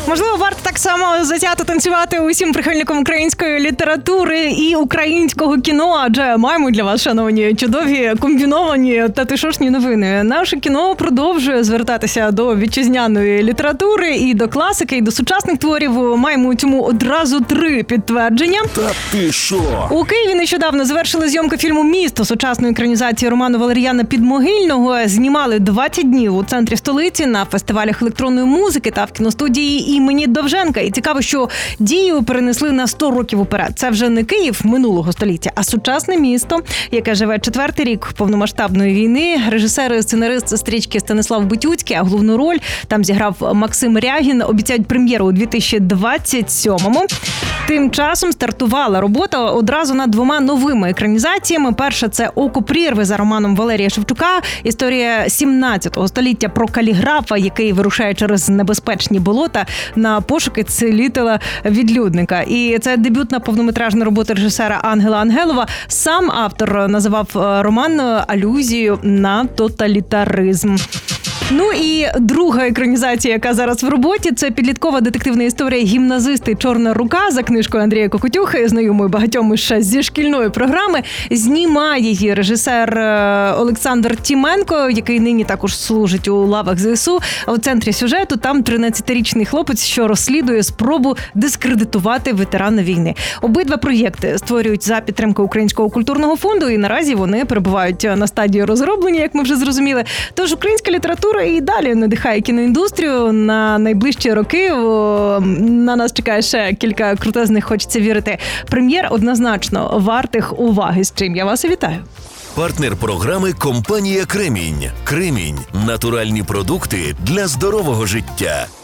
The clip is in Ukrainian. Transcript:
Можливо, варто так само затято танцювати усім прихильникам української літератури і українського кіно, адже маємо для вас, шановні, чудові комбіновані та тишошні новини. Наше кіно продовжує звертатися до вітчизняної літератури і до класики, і до сучасних творів. Маємо у цьому одразу 3 підтвердження. Та ти що? У Києві нещодавно завершили зйомки фільму «Місто» сучасної екранізації роману Валеріяна Підмогильного. Знімали 20 днів у центрі столиці, на фестивалях електронної музики та в кіностудії імені Довженка. І цікаво, що дію перенесли на 100 років уперед. Це вже не Київ минулого століття, а сучасне місто, яке живе 4-й рік повномасштабної війни. Режисер і сценарист стрічки Станислав Битюцький, а головну роль там зіграв Максим Рягін. Обіцяють прем'єру у 2027-му. Тим часом стартувала робота одразу над 2 новими екранізаціями. Перша – це «Око прірви» за романом Валерія Шевчука. Історія 17 століття про каліграфа, який вирушає через небезпечні болота на пошуки цілителя-відлюдника. І це дебютна повнометражна робота режисера Ангела Ангелова. Сам автор називав роман алюзією на тоталітаризм. Ну і друга екранізація, яка зараз в роботі, це підліткова детективна історія «Гімназисти. Чорна рука» за книжкою Андрія Кокотюхи, знайомою багатьом ще зі шкільної програми. Знімає її режисер Олександр Тіменко, який нині також служить у лавах ЗСУ. А у центрі сюжету там 13-річний хлопець, що розслідує спробу дискредитувати ветерана війни. Обидва проєкти створюють за підтримки Українського культурного фонду, і наразі вони перебувають на стадії розроблення, як ми вже зрозуміли. Тож українська література і далі надихає кіноіндустрію на найближчі роки. На нас чекає ще кілька крутезних, хочеться вірити, прем'єр, однозначно вартих уваги, з чим я вас і вітаю. Партнер програми – компанія «Кремінь». «Кремінь» – натуральні продукти для здорового життя.